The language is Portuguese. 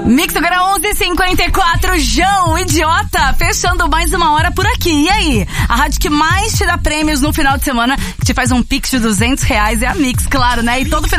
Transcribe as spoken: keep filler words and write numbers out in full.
Mix agora onze e cinquenta e quatro, João, idiota, fechando mais uma hora por aqui. E aí? A rádio que mais te dá prêmios no final de semana, que te faz um pix de duzentos reais é a Mix, claro, né? E todo final